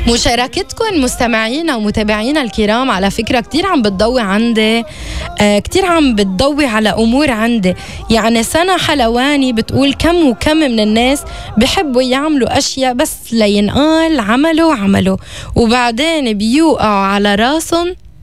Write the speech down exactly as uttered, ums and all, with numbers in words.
مشاركتكم مستمعينا ومتابعينا الكرام على فكرة كتير عم بتضوي عندي، آه كتير عم بتضوي على أمور عندي. يعني سنة حلواني بتقول كم وكم من الناس بحبوا يعملوا أشياء بس لينقال عملوا عملوا وبعدين بيوقعوا على راسهم